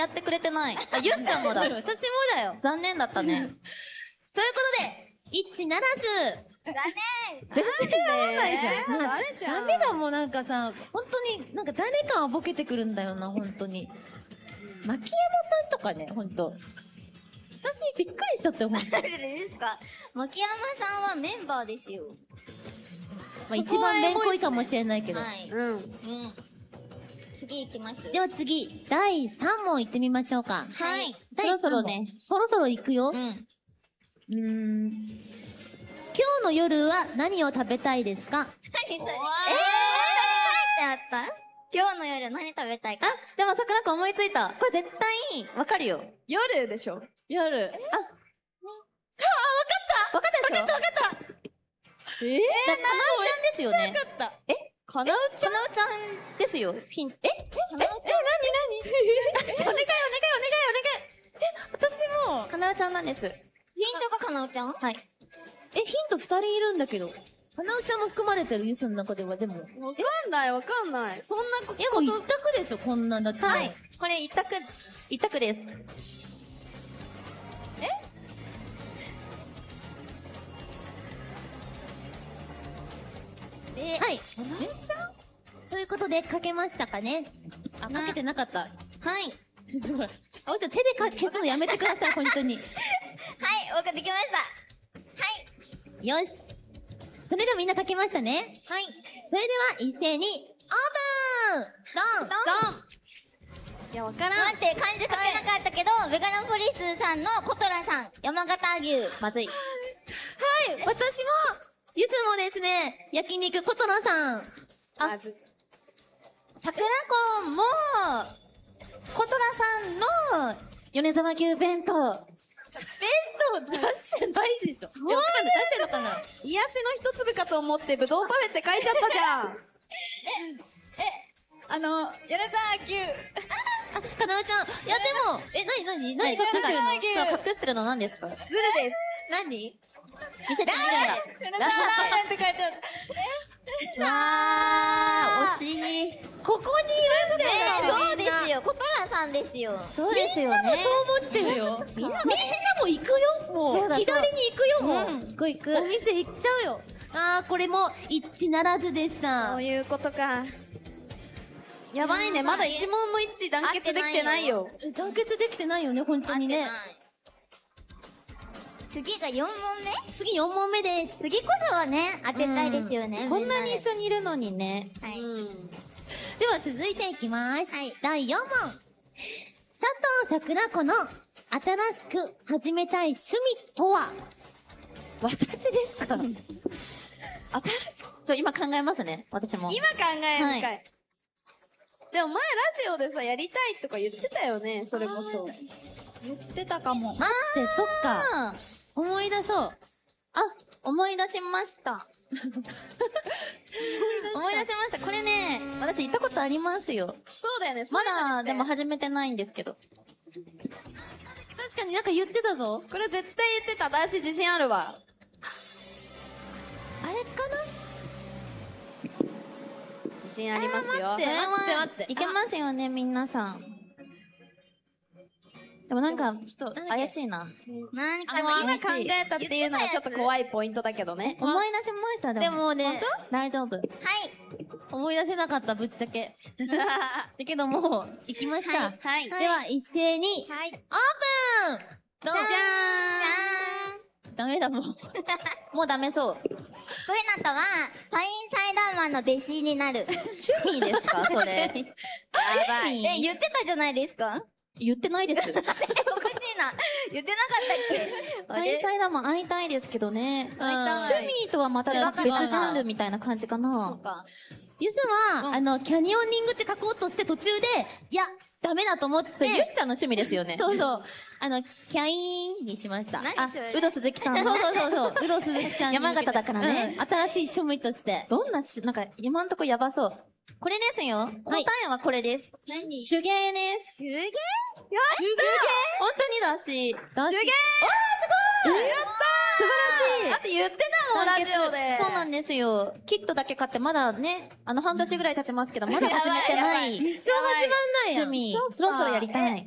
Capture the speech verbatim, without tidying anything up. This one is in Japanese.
ってくれてない。あ、ゆっちゃんもだ。 私もだよ。 残念だったね。 ということで、一致ならず。 残念。 全然ならないじゃん。 ダメじゃん。 ダメだもん、なんかさ、本当に、なんか誰かはボケてくるんだよな、本当に。牧山さんとかね、本当。私、びっくりしちゃったよ、本当。 誰ですか？牧山さんはメンバーですよ。 まあ、一番めんこいかもしれないけど。 はい。 うん。 うん。次行きます。 では次、だいさん問行ってみましょうか。 はい。 そろそろね。 そろそろ行くよ。 うん。 うーん。今日の夜は何を食べたいですか？ 何それ？えー、書いてあった？今日の夜何食べたいか。 あ、でも桜子思いついた。これ絶対、わかるよ。 夜でしょ。 夜。あ、 わかったでしょわかったわかったえー、 かなうちゃんですよね。 かった。 えかなうちゃんかなうちゃんですよ。ヒント。えええ、なになにお願いお願いお願いお願い。え、私も。 かなうちゃんなんです。 ヒントがかなおちゃん？ はい。 え、ヒント二人いるんだけど。花尾ちゃんも含まれてるユスの中では、でも。いわかんないわかんない。そんなこと。 や、もう一択ですよ、こんなんだって。 はい。これ一択、一択です。 で、 はい。めっちゃということで、かけましたかね。あ、かけてなかった。 はい。 あ、おじゃ手でか消すのやめてください、本当に。 はい、分かってきました。はい。 よし。それではみんなかけましたね。 はい。 それでは一斉に、オープンドンドン。いや、わからん。 待って、漢字書けなかったけど、ベガランポリスさんのコトラさん、山形牛。 まずい。 はい、私も、ゆずもですね、焼肉コトラさん。 あ、ず、 桜子も、コトラさんの、米沢牛弁当。 弁当出してないでしょ。いや、わかんない。出してるのかな。 癒しの一粒かと思って、ぶどうパフェって書いちゃったじゃん。 あの、米沢牛。 あ、かなうちゃん。いや、でも、え、なになに何隠してるの？ そう、隠してるの何ですか？ ずるです。 何見せてみるんだ。 米沢ラーメンって書いちゃった。 わー、惜しい。ここにいるんだよ。 そうですよ、コトラさんですよ。 そうですよね。 そう思ってるよ。みんなも行くよ、もう。 そうだそう左に行くよ、もう。 うん、行く行く。 お店行っちゃうよ。あー、これも一致ならずでした。 そういうことか。やばいね、まだ一問も一致団結できてないよ。 団結できてないよね、本当にね。 次がよん問目？ 次よん問目です。 次こそはね、当てたいですよね。 こんなにみ一緒にいるのにね。 なではい。 では続いていきます。 はいだいよん問。佐藤桜子の新しく始めたい趣味とは？ 私ですか？新しく、ちょ、今考えますね。私も。 今考えるかい。 はいでも前ラジオでさ、やりたいとか言ってたよね、それこそ。 言ってたかも。 で、そっか。 あ思い出そう。 あ、思い出しました。思い出しました。これね、私行ったことありますよ。 そうだよね、 まだ、でもは、 始めてないんですけど。 確かになんか言ってたぞ。 これ絶対言ってた。私自信あるわ。 あれかな？ 自信ありますよ。 待って待って待っていけますよね、皆さん。でもなんか、ちょっと怪しいな。 何かでも今考怪しいえたっていうのがちょっと怖いポイントだけどね。 思い出しました、でも。 でもね、 大丈夫。 はい。 思い出せなかった、ぶっちゃけ。だけどもう、行きました。 はいはい。 では、一斉に、 はい。 オープンどうじゃダメだもん。 もうダメそう。 ーん。ふえなとは、パインサイダーマンの弟子になる。 趣味ですかそれ。 やばい。え、言ってたじゃないですか？ 言ってないです。 え、おかしいな。言ってなかったっけ？あれパイサイダーマン会いたいですけどね。趣味とはまた別ジャンルみたいな感じかそなう。か。 ゆずは、あの、キャニオニングって書こうとして途中で、いや、ダメだと思って、 それ、ゆっちゃんの趣味ですよね。 そうそう。あの、キャイーンにしました。 何それ？ うど鈴木さんの。 そうそうそうそう。うど鈴木さんに。 山形だからねうん新しい趣味として。 どんなし、なんか、今んとこやばそう。これですよ。答えはこれです。 何？ 手芸です。 手芸？ 本当にだし。 だし手芸ーやっ素晴らしいだって言ってたもん、ラジオで。 そうなんですよ。キットだけ買ってまだね、あの半年ぐらい経ちますけど、まだ始めてない一生始まんないやん。 趣味。そろそろやりたい。